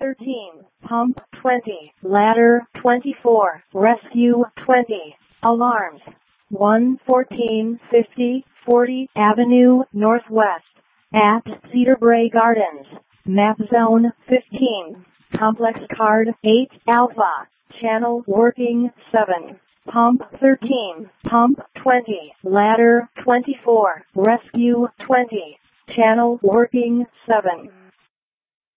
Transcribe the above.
13, pump 20, ladder 24, rescue 20, alarms 11450 40 Avenue Northwest at Cedarbrae Gardens, map zone 15, complex card 8 alpha, channel working 7. Pump 13, pump 20, ladder 24, rescue 20, channel working 7.